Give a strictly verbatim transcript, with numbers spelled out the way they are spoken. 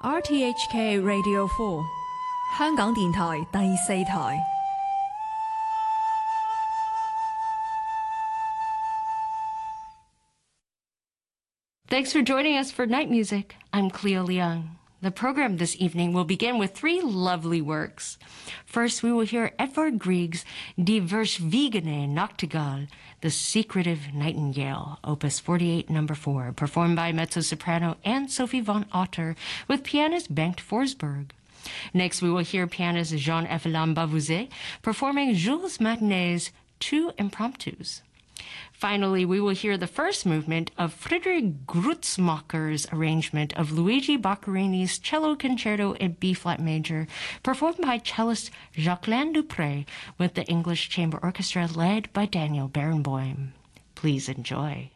R T H K Radio four 香港電台第四台。 Thanks for joining us for Night Music. I'm Cleo Leung. The program this evening will begin with three lovely works. First, we will hear Edvard Grieg's Die Verschwiegene Nachtigall, The Secretive Nightingale, Opus forty-eight, number four, performed by mezzo-soprano Anne-Sophie von Otter with pianist Bengt Forsberg. Next, we will hear pianist Jean-Ephraim Bavouzet performing Jules Massenet's Two Impromptus. Finally, we will hear the first movement of Friedrich Grützmacher's arrangement of Luigi Boccherini's Cello Concerto in B-flat major, performed by cellist Jacqueline Dupré with the English Chamber Orchestra led by Daniel Barenboim. Please enjoy.